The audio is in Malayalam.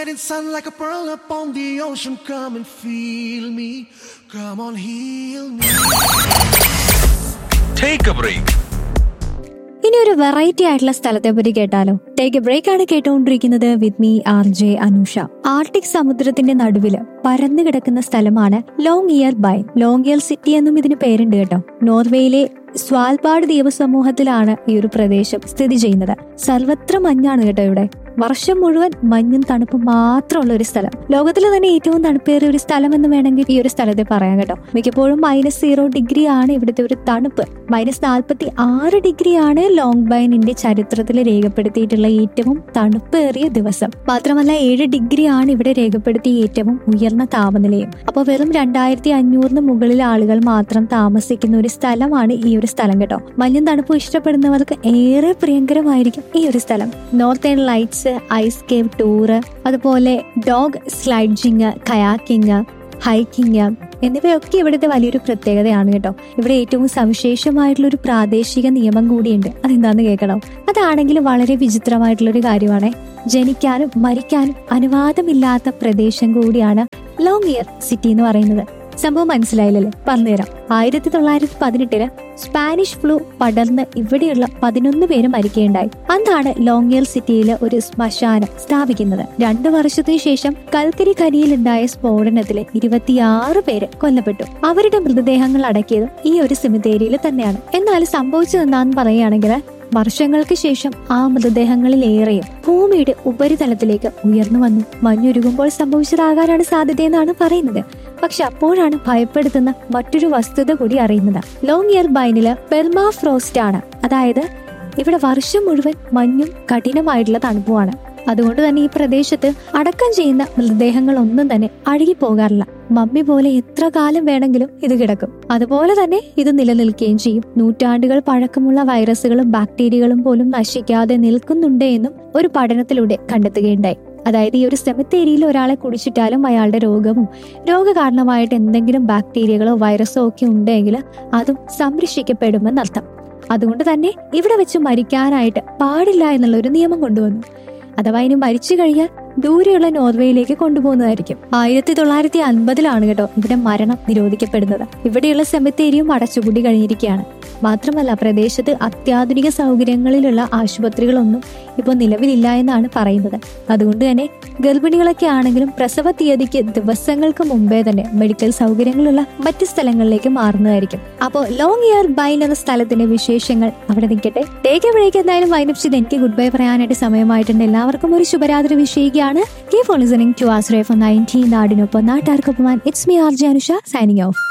Setting sun like a pearl upon the ocean. Come and feel me. Come on, heal me. Take a break. ഇനി ഒരു വെറൈറ്റി ആയിട്ടുള്ള സ്ഥലത്തെ പറ്റി കേട്ടാലോ. ടേക്ക് എ ബ്രേക്ക് ആണ് കേട്ടുകൊണ്ടിരിക്കുന്നത് with me RJ Anusha. Arctic സമുദ്രത്തിന്റെ നടുവില് പരന്നു കിടക്കുന്ന സ്ഥലമാണ് long year ബൈൻ. Long year city എന്നും ഇതിന് പേരുണ്ട് കേട്ടോ. നോർവേയിലെ സ്വാൽബാർഡ് ദ്വീപസമൂഹത്തിലാണ് ഈ ഒരു പ്രദേശം സ്ഥിതി ചെയ്യുന്നത്. സർവത്ര മഞ്ഞാണ് കേട്ടോ ഇവിടെ. വർഷം മുഴുവൻ മഞ്ഞും തണുപ്പും മാത്രമുള്ള ഒരു സ്ഥലം. ലോകത്തിലെ തന്നെ ഏറ്റവും തണുപ്പേറിയ ഒരു സ്ഥലം എന്ന് വേണമെങ്കിൽ ഈ ഒരു സ്ഥലത്തെ പറയാം കേട്ടോ. മിക്കപ്പോഴും -0 ആണ് ഇവിടുത്തെ ഒരു തണുപ്പ്. -46 ലോങ് ബൈനിന്റെ ചരിത്രത്തിൽ രേഖപ്പെടുത്തിയിട്ടുള്ള ഏറ്റവും തണുപ്പേറിയ ദിവസം. മാത്രമല്ല 7 ആണ് ഇവിടെ രേഖപ്പെടുത്തിയ ഏറ്റവും ഉയർന്ന താപനിലയും. അപ്പോൾ വെറും 2500 മുകളിൽ ആളുകൾ മാത്രം താമസിക്കുന്ന ഒരു സ്ഥലമാണ് ഈ ഒരു സ്ഥലം കേട്ടോ. മഞ്ഞും തണുപ്പും ഇഷ്ടപ്പെടുന്നവർക്ക് ഏറെ പ്രിയങ്കരമായിരിക്കും ഈ ഒരു സ്ഥലം. Northern lights, ice cave tour, അതുപോലെ ഡോഗ് സ്ലൈഡിങ്, കയാക്കിങ്, ഹൈക്കിങ് എന്നിവയൊക്കെ ഇവിടുത്തെ വലിയൊരു പ്രത്യേകതയാണ് കേട്ടോ. ഇവിടെ ഏറ്റവും സവിശേഷമായിട്ടുള്ള ഒരു പ്രാദേശിക നിയമം കൂടിയുണ്ട്. അതെന്താന്ന് കേൾക്കണം. അതാണെങ്കിൽ വളരെ വിചിത്രമായിട്ടുള്ളൊരു കാര്യമാണ്. ജനിക്കാനും മരിക്കാനും അനുവാദമില്ലാത്ത പ്രദേശം കൂടിയാണ് ലോങ് ഇയർ സിറ്റി എന്ന് പറയുന്നത്. സംഭവം മനസ്സിലായില്ലല്ലേ? പറഞ്ഞുതരാം. 1918 സ്പാനിഷ് ഫ്ലൂ പടർന്ന് ഇവിടെയുള്ള 11 പേര് മരിക്കുകയുണ്ടായി. അന്നാണ് ലോങ് ഇയർ സിറ്റിയിൽ ഒരു ശ്മശാനം സ്ഥാപിക്കുന്നത്. 2 വർഷത്തിന് ശേഷം കൽക്കരി ഖനിയിലുണ്ടായ സ്ഫോടനത്തില് 26 പേര് കൊല്ലപ്പെട്ടു. അവരുടെ മൃതദേഹങ്ങൾ അടക്കിയത് ഈ ഒരു സെമിത്തേരിയിൽ തന്നെയാണ്. എന്നാൽ സംഭവിച്ചതെന്നാന്ന് പറയുകയാണെങ്കിൽ വർഷങ്ങൾക്ക് ശേഷം ആ മൃതദേഹങ്ങളിലേറെയും ഭൂമിയുടെ ഉപരിതലത്തിലേക്ക് ഉയർന്നു വന്നു. മഞ്ഞുരുകുമ്പോൾ സംഭവിച്ചതാകാനാണ് സാധ്യതയെന്നാണ് പറയുന്നത്. പക്ഷെ അപ്പോഴാണ് ഭയപ്പെടുത്തുന്ന മറ്റൊരു വസ്തുത കൂടി അറിയുന്നത്. ലോങ് ഇയർ ബൈനില് പെർമാഫ്രോസ്റ്റ് ആണ്. അതായത് ഇവിടെ വർഷം മുഴുവൻ മഞ്ഞും കഠിനമായിട്ടുള്ള തണുപ്പുമാണ്. അതുകൊണ്ട് തന്നെ ഈ പ്രദേശത്ത് അടക്കം ചെയ്യുന്ന മൃതദേഹങ്ങൾ ഒന്നും തന്നെ അഴുകിപ്പോകാറില്ല. മമ്മി പോലെ എത്ര കാലം വേണമെങ്കിലും ഇത് കിടക്കും. അതുപോലെ തന്നെ ഇത് നിലനിൽക്കുകയും ചെയ്യും. നൂറ്റാണ്ടുകൾ പഴക്കമുള്ള വൈറസുകളും ബാക്ടീരിയകളും പോലും നശിക്കാതെ നിൽക്കുന്നുണ്ട് എന്നും ഒരു പഠനത്തിലൂടെ കണ്ടെത്തുകയുണ്ടായി. അതായത് ഈ ഒരു സെമിത്തേരിയിൽ ഒരാളെ കുടിച്ചിട്ടാലും അയാളുടെ രോഗവും രോഗകാരണമായിട്ട് എന്തെങ്കിലും ബാക്ടീരിയകളോ വൈറസോ ഒക്കെ ഉണ്ടെങ്കിൽ അതും സംരക്ഷിക്കപ്പെടുമെന്നർത്ഥം. അതുകൊണ്ട് തന്നെ ഇവിടെ വെച്ച് മരിക്കാനായിട്ട് പാടില്ല എന്നുള്ള ഒരു നിയമം കൊണ്ടുവന്നു. അഥവാ ഇനി മരിച്ചു കഴിഞ്ഞാൽ ദൂരെയുള്ള നോർവേയിലേക്ക് കൊണ്ടുപോകുന്നതായിരിക്കും. 1950 കേട്ടോ ഇവിടെ മരണം നിരോധിക്കപ്പെടുന്നത്. ഇവിടെയുള്ള സെമിത്തേരിയും അടച്ചുപൂട്ടി കഴിഞ്ഞിരിക്കുകയാണ്. മാത്രമല്ല പ്രദേശത്ത് അത്യാധുനിക സൗകര്യങ്ങളിലുള്ള ആശുപത്രികളൊന്നും ഇപ്പോൾ നിലവിലില്ല എന്നാണ് പറയുന്നത്. അതുകൊണ്ട് തന്നെ ഗർഭിണികളൊക്കെ ആണെങ്കിലും പ്രസവ തീയതിക്ക് ദിവസങ്ങൾക്ക് മുമ്പേ തന്നെ മെഡിക്കൽ സൗകര്യങ്ങളുള്ള മറ്റ് സ്ഥലങ്ങളിലേക്ക് മാറുന്നതായിരിക്കും. അപ്പോൾ ലോങ് ഇയർ ബൈൻ എന്ന സ്ഥലത്തിന്റെ വിശേഷങ്ങൾ അവിടെ നിൽക്കട്ടെ. ടേക്ക് എ ബ്രേക്ക് എന്തായാലും വൈൻഡപ്പ് ചെയ്ത് എനിക്ക് ഗുഡ് ബൈ പറയാനായിട്ട് സമയമായിട്ടുണ്ട്. എല്ലാവർക്കും ഒരു ശുഭരാത്രി വിഷയിക്കുകയാണ്. കീപ് ഓൺ ലിസണിംഗ് ടു ആശ്രയ 90 നാടിനൊപ്പം നാട്ടാർക്കൊപ്പം. It's me RJ Anusha signing off.